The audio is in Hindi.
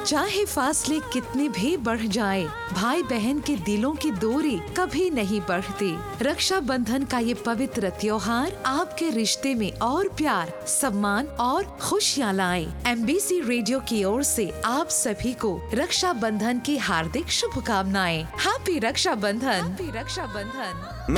चाहे फासले कितने भी बढ़ जाए, भाई बहन के दिलों की दूरी कभी नहीं बढ़ती। रक्षा बंधन का ये पवित्र त्योहार आपके रिश्ते में और प्यार, सम्मान और खुशियाँ लाए। MBC रेडियो की ओर से आप सभी को रक्षा बंधन की हार्दिक शुभकामनाएं। हैप्पी रक्षा बंधन।